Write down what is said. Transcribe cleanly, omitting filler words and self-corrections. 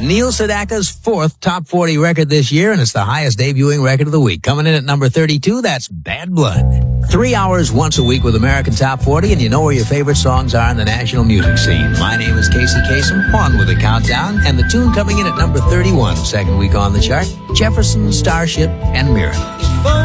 Neil Sedaka's fourth top 40 record this year, and it's the highest debuting record of the week. Coming in at number 32, that's Bad Blood. 3 hours once a week with American Top 40, and you know where your favorite songs are in the national music scene. My name is Casey Kasem, on with the countdown, and the tune coming in at number 31, second week on the chart, Jefferson, Starship, and Miracle.